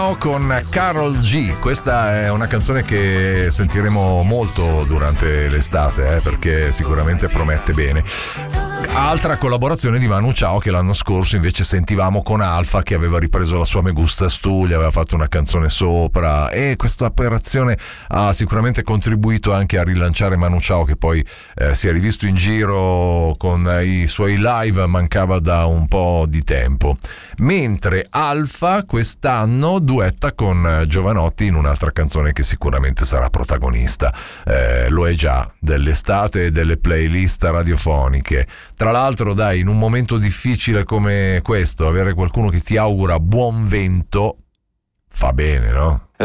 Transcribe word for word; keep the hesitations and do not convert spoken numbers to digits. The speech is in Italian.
Con Karol G. Questa è una canzone che sentiremo molto durante l'estate, eh, perché sicuramente promette bene. Altra collaborazione di Manu Chao che l'anno scorso invece sentivamo con Alfa, che aveva ripreso la sua Me Gustas Tu, gli aveva fatto una canzone sopra, e questa operazione ha sicuramente contribuito anche a rilanciare Manu Chao, che poi eh, si è rivisto in giro con i suoi live, mancava da un po' di tempo. Mentre Alfa quest'anno duetta con Jovanotti in un'altra canzone che sicuramente sarà protagonista, eh, lo è già, dell'estate e delle playlist radiofoniche. Tra l'altro, dai, in un momento difficile come questo, avere qualcuno che ti augura buon vento fa bene, no?